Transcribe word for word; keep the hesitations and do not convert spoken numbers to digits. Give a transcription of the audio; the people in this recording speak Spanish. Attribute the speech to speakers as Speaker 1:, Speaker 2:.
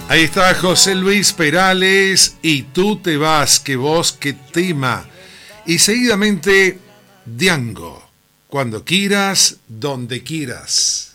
Speaker 1: Ahí está José Luis Perales y Tú te vas, que vos que tema. Y seguidamente Diango, cuando quieras, donde quieras.